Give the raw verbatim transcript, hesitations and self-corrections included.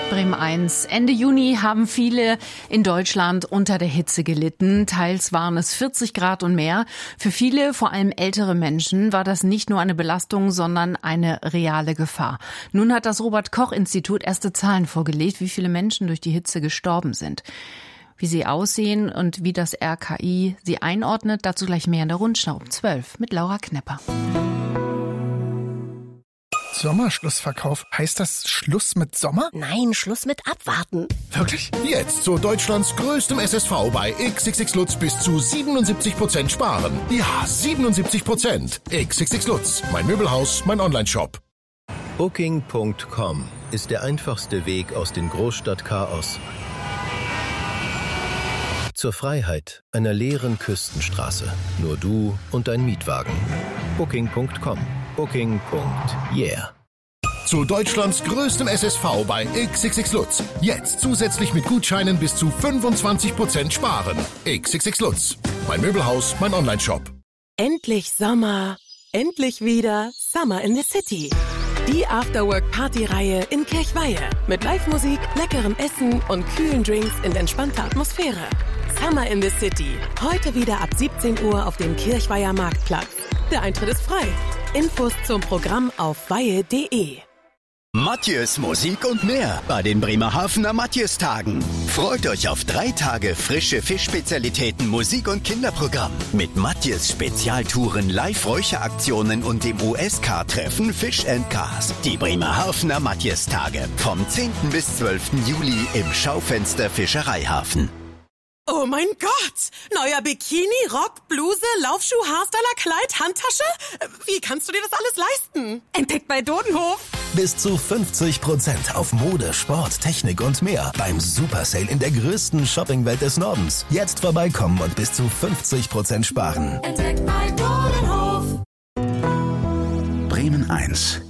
Bremen eins. Ende Juni haben viele in Deutschland unter der Hitze gelitten. Teils waren es vierzig Grad und mehr. Für viele, vor allem ältere Menschen, war das nicht nur eine Belastung, sondern eine reale Gefahr. Nun hat das Robert-Koch-Institut erste Zahlen vorgelegt, wie viele Menschen durch die Hitze gestorben sind. Wie sie aussehen und wie das R K I sie einordnet, dazu gleich mehr in der Rundschau um zwölf mit Laura Knepper. Sommerschlussverkauf. Heißt das Schluss mit Sommer? Nein, Schluss mit Abwarten. Wirklich? Jetzt zu Deutschlands größtem S S V bei X X X Lutz bis zu siebenundsiebzig Prozent sparen. Ja, siebenundsiebzig Prozent. X X X Lutz. Mein Möbelhaus, mein Onlineshop. Booking Punkt com ist der einfachste Weg aus dem Großstadtchaos zur Freiheit einer leeren Küstenstraße. Nur du und dein Mietwagen. Booking Punkt com. Booking. Yeah. Zu Deutschlands größtem S S V bei X X X Lutz. Jetzt zusätzlich mit Gutscheinen bis zu fünfundzwanzig Prozent sparen. X X X Lutz. Mein Möbelhaus, mein Onlineshop. Endlich Sommer. Endlich wieder Summer in the City. Die Afterwork-Party-Reihe in Kirchweihe. Mit Live-Musik, leckerem Essen und kühlen Drinks in entspannter Atmosphäre. Summer in the City. Heute wieder ab siebzehn Uhr auf dem Kirchweiher Marktplatz. Der Eintritt ist frei. Infos zum Programm auf weihe punkt de. Matjes Musik und mehr bei den Bremerhavener Matjes-Tagen. Freut euch auf drei Tage frische Fischspezialitäten, Musik und Kinderprogramm. Mit Matjes Spezialtouren, Live-Räucheraktionen und dem U S K-Treffen Fish and Cars. Die Bremerhavener Matjes-Tage. Vom zehnten bis zwölften Juli im Schaufenster Fischereihafen. Oh mein Gott! Neuer Bikini, Rock, Bluse, Laufschuh, Haarstyler, Kleid, Handtasche? Wie kannst du dir das alles leisten? Entdeckt bei Dodenhof. Bis zu fünfzig Prozent auf Mode, Sport, Technik und mehr beim Super Sale in der größten Shoppingwelt des Nordens. Jetzt vorbeikommen und bis zu fünfzig Prozent sparen. Entdeckt bei Dodenhof. Bremen eins.